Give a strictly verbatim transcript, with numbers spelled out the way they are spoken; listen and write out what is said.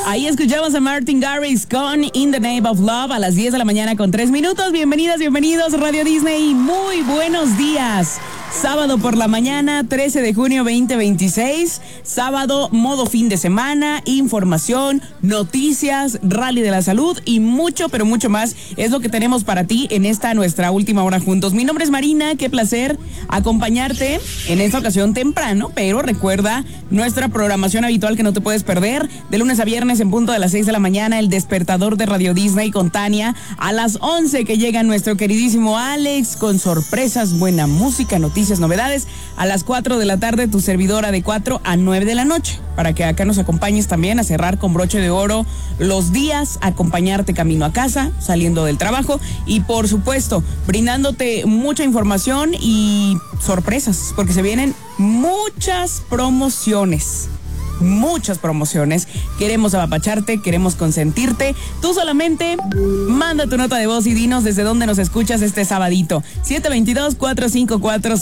Ahí escuchamos a Martin Garrix con In the Name of Love a las diez de la mañana con tres minutos. Bienvenidas, bienvenidos, Radio Disney. Muy buenos días. Sábado por la mañana, trece de junio veinte veintiséis. Sábado, modo fin de semana, información, noticias, rally de la salud y mucho, pero mucho más es lo que tenemos para ti en esta nuestra última hora juntos. Mi nombre es Marina, qué placer acompañarte en esta ocasión temprano, pero recuerda nuestra programación habitual que no te puedes perder. De lunes a viernes en punto de las seis de la mañana, el despertador de Radio Disney con Tania. A las once que llega nuestro queridísimo Alex con sorpresas, buena música, noticias, novedades. A las cuatro de la tarde, tu servidora de cuatro a nueve de la noche, para que acá nos acompañes también a cerrar con broche de oro los días, acompañarte camino a casa, saliendo del trabajo y por supuesto brindándote mucha información y sorpresas, porque se vienen muchas promociones. Muchas promociones. Queremos apapacharte, queremos consentirte. Tú solamente manda tu nota de voz y dinos desde dónde nos escuchas este sabadito. siete dos dos, cuatro cinco cuatro